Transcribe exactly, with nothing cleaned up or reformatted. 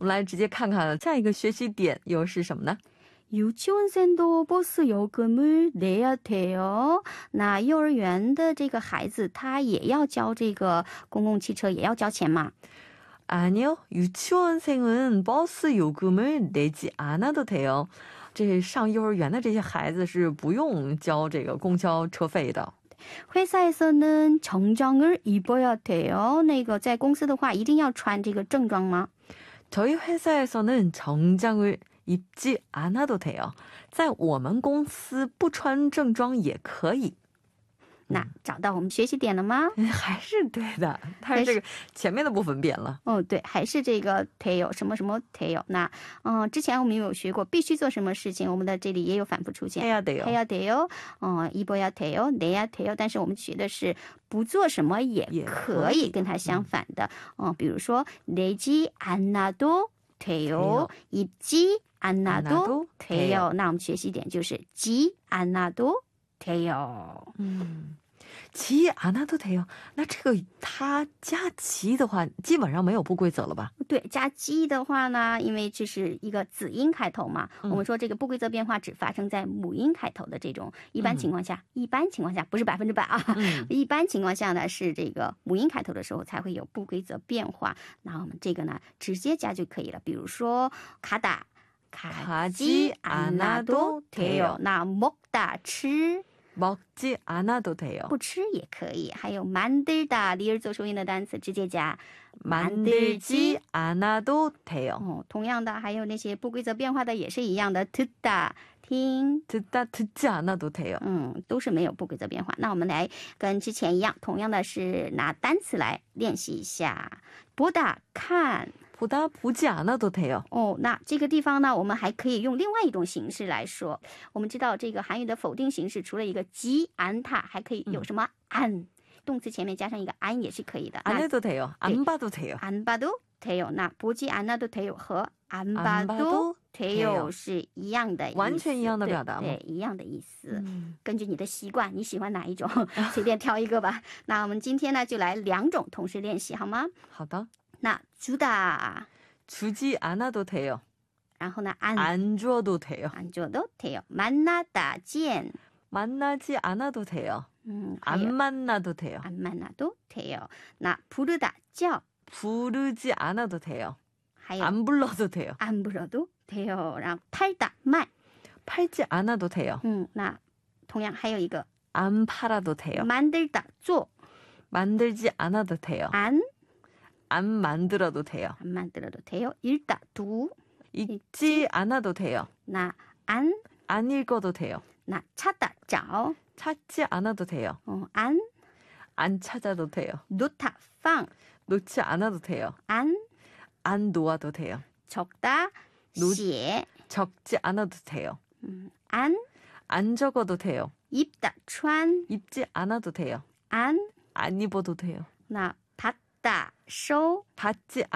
我们来直接看看下一个学习点又是什么呢？ 유치원생도 버스 요금을 내야 돼요. 那幼儿园的这个孩子他也要交这个公共汽车也要交钱吗？ 아니요, 유치원생은 버스 요금을 내지 않아도 돼요. 这上幼儿园的这些孩子是不用交这个公交车费的。 회사에서는 정장을 입어야 돼요. 那个在公司的话一定要穿这个正装吗？ 저희 회사에서는 정장을 입지 않아도 돼요. 在我们公司不穿正装也可以。 那找到我们学习点了吗？ 还是对的，但是这个前面的部分变了。 哦，对，还是这个 돼요 什么什么 돼요。 那嗯，之前我们有学过必须做什么事情，我们的这里也有反复出现 해야 돼요. 해야 돼요， 嗯，입어야 돼요， 내야 돼요。 但是我们学的是不做什么也可以跟它相反的。嗯，比如说 내지 않아도 돼요， 입지 않아도 돼요。 那我们学习点就是 지 않아도 돼요。 嗯， 지 않아도 돼요。 那这个它加지的话基本上没有不规则了吧？ 对，加지的话呢，因为这是一个子音开头嘛， 嗯、 我们说这个不规则变化只发生在母音开头的这种一般情况下，嗯、一般情况下不是百分之百啊、嗯、一般情况下呢是这个母音开头的时候才会有不规则变化，那我们这个呢直接加就可以了。比如说가다 가지 않아도 돼요。 那먹다吃 먹지 않아도 돼요. 不吃也可以。还有 만들다 离而做收音的单词直接加 만들지 않아도 돼요. 哦，同样的还有那些不规则变化的也是一样的 듣다 听 듣다 듣지 않아도 돼요. 嗯，都是没有不规则变化。那我们来跟之前一样，同样的是拿单词来练习一下。보다看 보다 보지 않아도 돼요. 哦，那这个地方呢，我们还可以用另外一种形式来说。我们知道这个韩语的否定形式除了一个지 않다，还可以有什么안，动词前面加上一个안也是可以的。 안 해도 돼요. 안 봐도 돼요. 안 봐도 돼요。 那보지 않아도 돼요和안 봐도 돼요是一样的意思， 完全一样的表达吗？ 对，一样的意思。根据你的习惯，你喜欢哪一种，随便挑一个吧。那我们今天呢，就来两种同时练习，好吗？ 好的。 那주다 주지 않아도 돼요. 然后呢，안 안 줘도 돼요. 안 줘도 돼요. 만나다见 만나지 않아도 돼요. 음, 안 만나도 돼요. 안 만나도 돼요. 나 부르다 叫 부르지 않아도 돼요. 还有 안 불러도 돼요. 안 불러도 돼요. 然后 팔다 卖 팔지 않아도 돼요. 嗯，那同样还有一个 안 팔아도 돼요. 만들다 做 만들지 않아도 돼요. 안 안 만들어도 돼요. 안 만들어도 돼요. 읽다 读 읽지 않아도 돼요. 나 안 안 읽어도 돼요. 나 찾다 找 찾지 않아도 돼요. 어, 안 안 찾아도 돼요. 놓다 放 놓지 않아도 돼요. 안 안 놓아도 돼요. 적다 놓- 写 적지 않아도 돼요. 음, 안 안 적어도 돼요. 입다 穿 입지 않아도 돼요. 안 안 입어도 돼요. 나 받다 收 받지